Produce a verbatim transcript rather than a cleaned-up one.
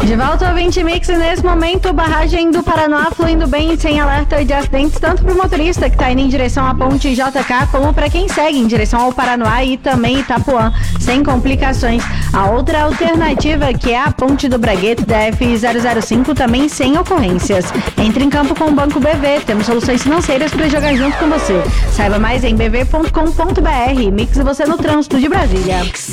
De volta ao vinte Mix, e nesse momento, barragem do Paranoá fluindo bem sem alerta de acidentes, tanto para o motorista que está indo em direção à ponte J K, como para quem segue em direção ao Paranoá e também Itapuã, sem complicações. A outra alternativa, que é a ponte do Braguete da F zero zero cinco, também sem ocorrências. Entre em campo com o Banco B V, temos soluções financeiras para jogar junto com você. Saiba mais em b v ponto com ponto b r. Mix você no trânsito de Brasília.